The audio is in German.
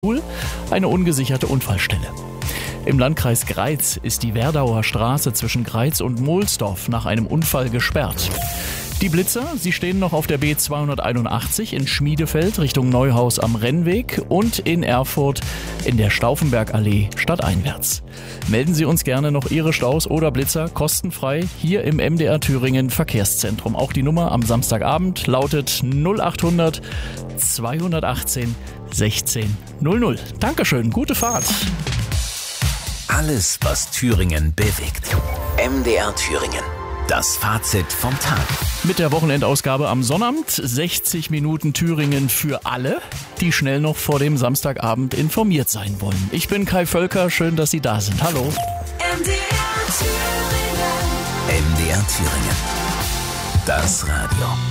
eine ungesicherte Unfallstelle. Im Landkreis Greiz ist die Werdauer Straße zwischen Greiz und Mohlsdorf nach einem Unfall gesperrt. Die Blitzer, sie stehen noch auf der B281 in Schmiedefeld Richtung Neuhaus am Rennweg und in Erfurt in der Stauffenbergallee stadteinwärts. Melden Sie uns gerne noch Ihre Staus oder Blitzer kostenfrei hier im MDR Thüringen Verkehrszentrum. Auch die Nummer am Samstagabend lautet 0800 218 16 00. Dankeschön, gute Fahrt. Alles, was Thüringen bewegt. MDR Thüringen. Das Fazit vom Tag. Mit der Wochenendausgabe am Sonnabend 60 Minuten Thüringen für alle, die schnell noch vor dem Samstagabend informiert sein wollen. Ich bin Kai Völker, schön, dass Sie da sind. Hallo. MDR Thüringen. Das Radio.